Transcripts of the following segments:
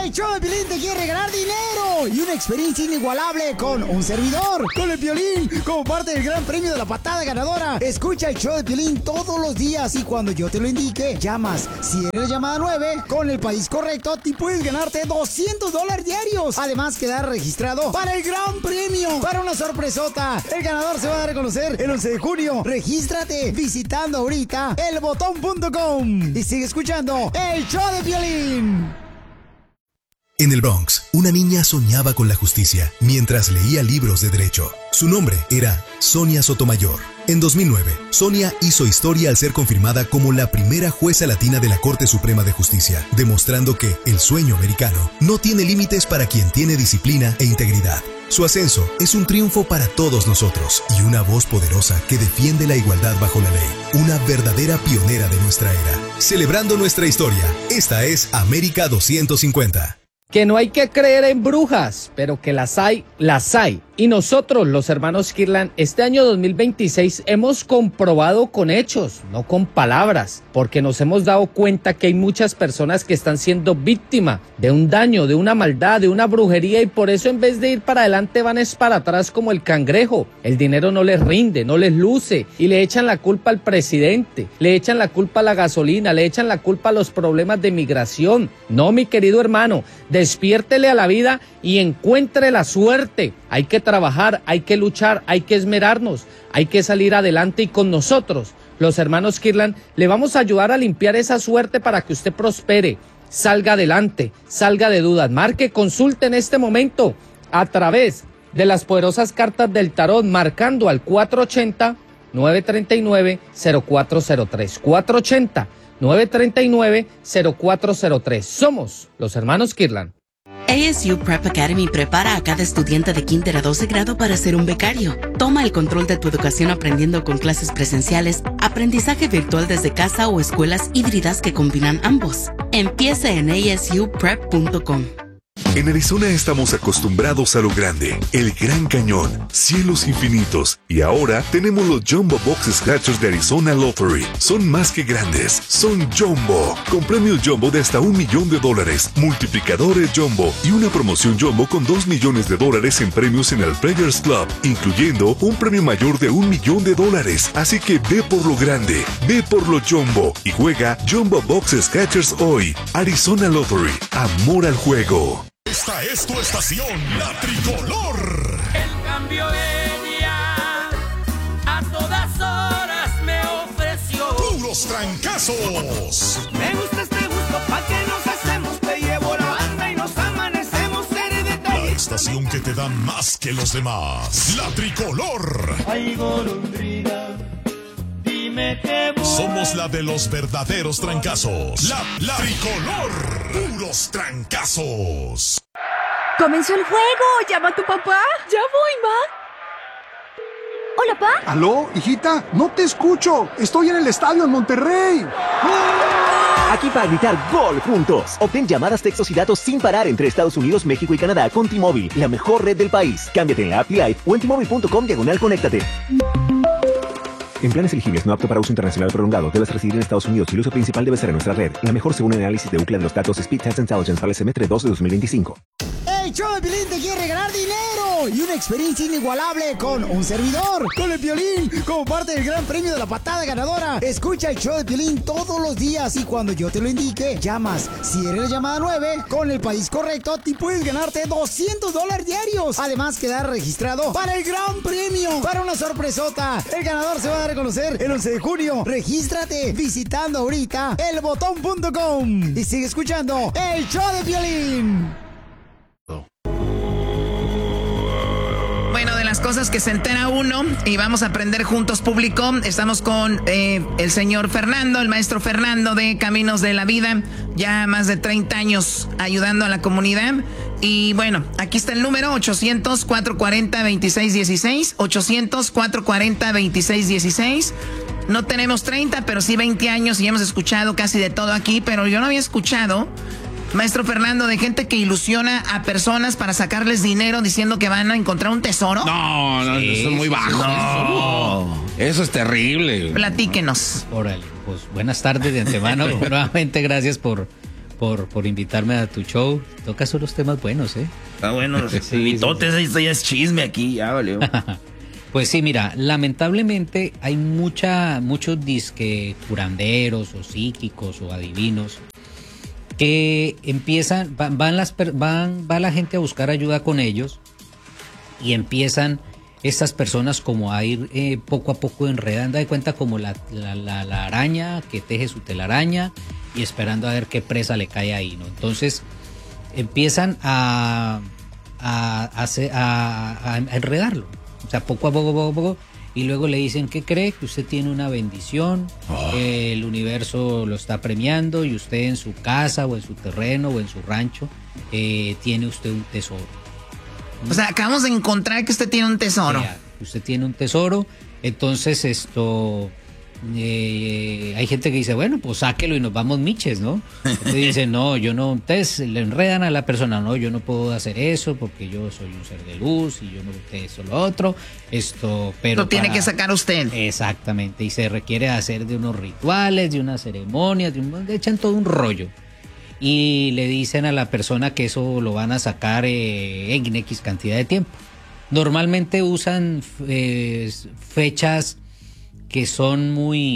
El show de Piolín te quiere regalar dinero y una experiencia inigualable con un servidor, con el Piolín, como parte del gran premio de la patada ganadora. Escucha el show de Piolín todos los días y cuando yo te lo indique, llamas. Si eres llamada 9, con el país correcto, te puedes ganarte $200 diarios. Además, quedar registrado para el gran premio, para una sorpresota. El ganador se va a dar a conocer el 11 de junio. Regístrate visitando ahorita elbotón.com y sigue escuchando el show de Piolín. En el Bronx, una niña soñaba con la justicia mientras leía libros de derecho. Su nombre era Sonia Sotomayor. En 2009, Sonia hizo historia al ser confirmada como la primera jueza latina de la Corte Suprema de Justicia, demostrando que el sueño americano no tiene límites para quien tiene disciplina e integridad. Su ascenso es un triunfo para todos nosotros y una voz poderosa que defiende la igualdad bajo la ley. Una verdadera pionera de nuestra era. Celebrando nuestra historia, esta es América 250. Que no hay que creer en brujas, pero que las hay, las hay. Y nosotros, los hermanos Kirlan, este año 2026 hemos comprobado con hechos, no con palabras, porque nos hemos dado cuenta que hay muchas personas que están siendo víctimas de un daño, de una maldad, de una brujería, y por eso en vez de ir para adelante van es para atrás como el cangrejo. El dinero no les rinde, no les luce, y le echan la culpa al presidente, le echan la culpa a la gasolina, le echan la culpa a los problemas de migración. No, mi querido hermano, despiértele a la vida y encuentre la suerte. Hay que trabajar, hay que luchar, hay que esmerarnos, hay que salir adelante, y con nosotros, los hermanos Kirlan, le vamos a ayudar a limpiar esa suerte para que usted prospere, salga adelante, salga de dudas. Marque, consulte en este momento a través de las poderosas cartas del tarot, marcando al 480-939-0403. 480-939-0403. Somos los hermanos Kirlan. ASU Prep Academy prepara a cada estudiante de kinder a 12 grado para ser un becario. Toma el control de tu educación aprendiendo con clases presenciales, aprendizaje virtual desde casa o escuelas híbridas que combinan ambos. Empieza en asuprep.com. En Arizona estamos acostumbrados a lo grande, el Gran Cañón, cielos infinitos, y ahora tenemos los Jumbo Box Scratchers de Arizona Lottery. Son más que grandes, son Jumbo, con premios Jumbo de hasta $1 millón, multiplicadores Jumbo y una promoción Jumbo con $2 millones en premios en el Players Club, incluyendo un premio mayor de $1 millón. Así que ve por lo grande, ve por lo Jumbo y juega Jumbo Box Scratchers hoy. Arizona Lottery, amor al juego. Esta es tu estación, la tricolor. El cambio ella a todas horas me ofreció. Puros trancazos. Me gusta este gusto, pa' que nos hacemos. Te llevo la banda y nos amanecemos en detalle. La estación que te da más que los demás. La tricolor. Ay, golondrina, dime que voy. Somos la de los verdaderos trancazos. La tricolor. Puros trancazos. ¡Comenzó el juego! ¡Llama a tu papá! ¡Ya voy, ma! ¿Hola, pa? ¿Aló, hijita? No te escucho. Estoy en el estadio en Monterrey. Aquí para gritar gol juntos. Obtén llamadas, textos y datos sin parar entre Estados Unidos, México y Canadá con T-Mobile, la mejor red del país. Cámbiate en la app Live o en T-Mobile.com/conéctate. En planes elegibles no apto para uso internacional prolongado, debes residir en Estados Unidos y el uso principal debe ser en nuestra red. La mejor según el análisis de UCLA de los datos Speed Test Intelligence para el semestre 2 de 2025. El show de Piolín te quiere regalar dinero y una experiencia inigualable con un servidor, con el Piolín, como parte del gran premio de la patada ganadora. Escucha el show de Piolín todos los días y cuando yo te lo indique, llamas. Si eres llamada 9, con el país correcto, te puedes ganarte $200 diarios. Además, quedar registrado para el gran premio, para una sorpresota. El ganador se va a dar a conocer el 11 de junio. Regístrate visitando ahorita elbotón.com y sigue escuchando el show de Piolín. Bueno, de las cosas que se entera uno y vamos a aprender juntos, público. Estamos con el señor Fernando, el maestro Fernando de Caminos de la Vida, ya más de 30 años ayudando a la comunidad. Y bueno, aquí está el número 800-440-2616, 800-440-2616. No tenemos 30, pero sí 20 años y hemos escuchado casi de todo aquí, pero yo no había escuchado, maestro Fernando, de gente que ilusiona a personas para sacarles dinero diciendo que van a encontrar un tesoro. No, sí, eso es muy bajo. No, eso es terrible. Platíquenos. Órale, pues buenas tardes de antemano. Nuevamente gracias por por invitarme a tu show. Tocas unos temas buenos, ¿eh? Ah, bueno, mitotes, esto ya es chisme aquí, ya valió. Pues sí, mira, lamentablemente hay muchos disque curanderos o psíquicos o adivinos que empiezan, va la gente a buscar ayuda con ellos y empiezan estas personas como a ir poco a poco enredando, de cuenta como la araña que teje su telaraña y esperando a ver qué presa le cae ahí, ¿no? Entonces empiezan a enredarlo, o sea, poco a poco, y luego le dicen, ¿qué cree? Que usted tiene una bendición, el universo lo está premiando y usted en su casa o en su terreno o en su rancho tiene usted un tesoro. O sea, acabamos de encontrar que usted tiene un tesoro. Usted tiene un tesoro, entonces hay gente que dice, bueno, pues sáquelo y nos vamos miches, ¿no? Entonces dice, no, yo no, entonces le enredan a la persona, no, yo no puedo hacer eso porque yo soy un ser de luz y yo no eso, lo otro, pero lo tiene que sacar usted. Exactamente, y se requiere hacer de unos rituales, de unas ceremonias, le echan todo un rollo. Y le dicen a la persona que eso lo van a sacar en X cantidad de tiempo. Normalmente usan fechas que son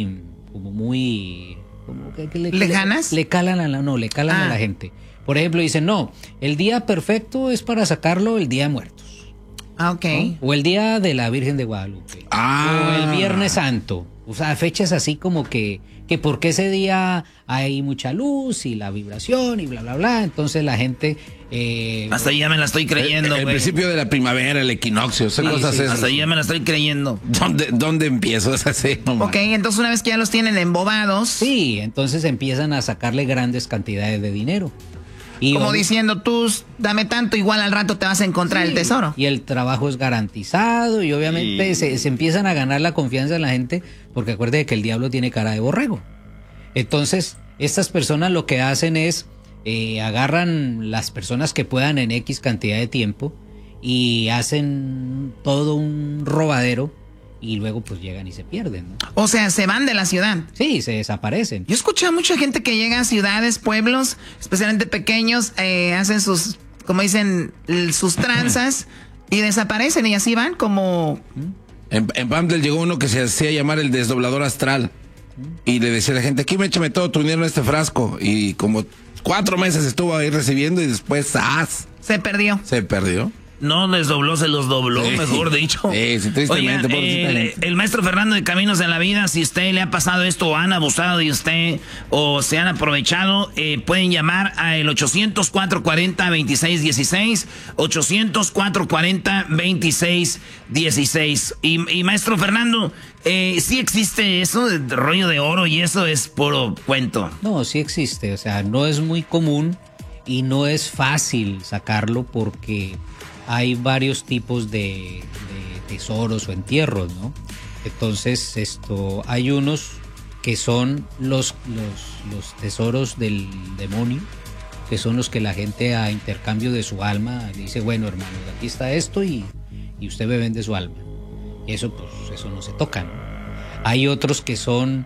¿lejanas? Le calan a la gente. Por ejemplo, dicen, no, el día perfecto es para sacarlo el Día de Muertos. Ah, ok. ¿No? O el Día de la Virgen de Guadalupe. O el Viernes Santo. O sea, fechas así como que porque ese día hay mucha luz y la vibración y bla, bla, bla. Entonces la gente... hasta ya me la estoy creyendo, El principio de la primavera, el equinoccio, cosas esas. Hasta ya me la estoy creyendo. ¿Dónde empiezo? Es así, ok, entonces una vez que ya los tienen embobados... Sí, entonces empiezan a sacarle grandes cantidades de dinero. Y como diciendo, tú dame tanto, igual al rato te vas a encontrar el tesoro. Y el trabajo es garantizado y obviamente se empiezan a ganar la confianza de la gente porque acuérdate que el diablo tiene cara de borrego. Entonces, estas personas lo que hacen es agarran las personas que puedan en X cantidad de tiempo y hacen todo un robadero y luego pues llegan y se pierden, ¿no? O sea, se van de la ciudad. Sí, se desaparecen. Yo escuché a mucha gente que llega a ciudades, pueblos, especialmente pequeños, hacen sus, como dicen, sus tranzas y desaparecen y así van como... En Pamdel llegó uno que se hacía llamar el desdoblador astral y le decía a la gente, aquí échame todo tu dinero en este frasco, y como 4 meses estuvo ahí recibiendo y después ¡zas! Se perdió. No desdobló, se los dobló, mejor dicho. Sí, tristemente. Oiga, el maestro Fernando de Caminos de la Vida, si usted le ha pasado esto o han abusado de usted o se han aprovechado, pueden llamar al 800-440-2616, 800-440-2616. Y maestro Fernando, ¿sí existe eso, el rollo de oro y eso es puro cuento? No, sí existe, o sea, no es muy común y no es fácil sacarlo porque... hay varios tipos de tesoros o entierros, ¿no? Entonces, hay unos que son los tesoros del demonio, que son los que la gente a intercambio de su alma dice, bueno, hermano, aquí está esto y usted me vende su alma. Eso, pues, eso no se toca, ¿no? Hay otros que son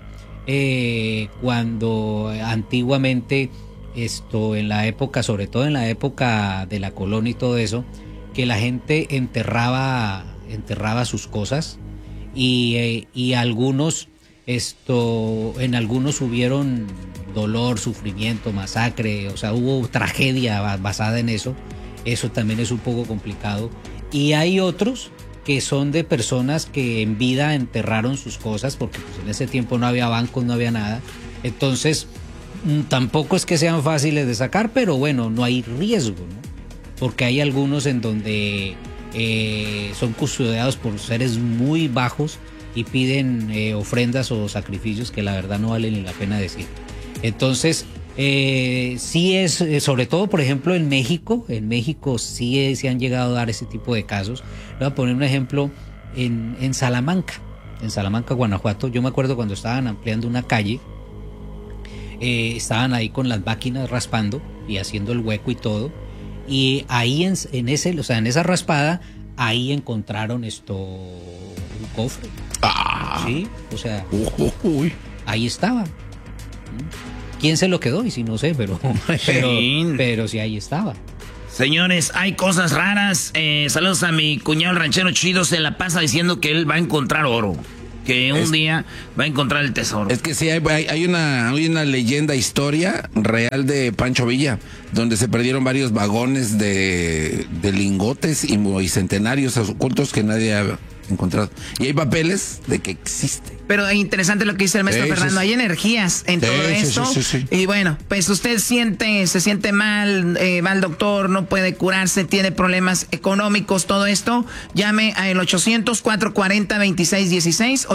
cuando antiguamente, en la época, sobre todo en la época de la colonia y todo eso, que la gente enterraba sus cosas y algunos en algunos hubieron dolor, sufrimiento, masacre, o sea, hubo tragedia basada en eso. Eso también es un poco complicado. Y hay otros que son de personas que en vida enterraron sus cosas porque pues, en ese tiempo no había bancos, no había nada. Entonces, tampoco es que sean fáciles de sacar, pero bueno, no hay riesgo, ¿no? Porque hay algunos en donde son custodiados por seres muy bajos y piden ofrendas o sacrificios que la verdad no vale ni la pena decir. Entonces, sí es, sobre todo por ejemplo en México sí se han llegado a dar ese tipo de casos. Voy a poner un ejemplo en Salamanca, Guanajuato. Yo me acuerdo cuando estaban ampliando una calle, estaban ahí con las máquinas raspando y haciendo el hueco y todo. Y ahí en esa raspada, ahí encontraron un cofre. Sí, o sea, ahí estaba. quién se lo quedó y si no sé, pero sí ahí estaba. Señores, hay cosas raras. Saludos a mi cuñado el ranchero chido, se la pasa diciendo que él va a encontrar oro. Que un día va a encontrar el tesoro. Es que sí, hay una leyenda, historia real de Pancho Villa, donde se perdieron varios vagones de lingotes y centenarios ocultos que nadie ha encontrado. Y hay papeles de que existe. Pero es interesante lo que dice el maestro Fernando. Hay energías en todo esto. Sí. Y bueno, pues usted se siente mal, va al doctor, no puede curarse, tiene problemas económicos, todo esto. Llame al 800-440-2616.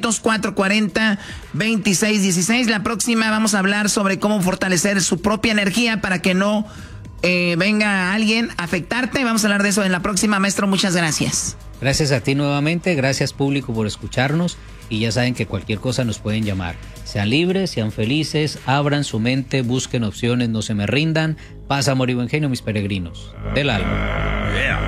800-440-2616. La próxima vamos a hablar sobre cómo fortalecer su propia energía para que no venga alguien a afectarte. Vamos a hablar de eso en la próxima. Maestro, muchas gracias. Gracias a ti nuevamente, gracias público por escucharnos y ya saben que cualquier cosa nos pueden llamar. Sean libres, sean felices, abran su mente, busquen opciones, no se me rindan. Paz, amor y buen genio, mis peregrinos del alma.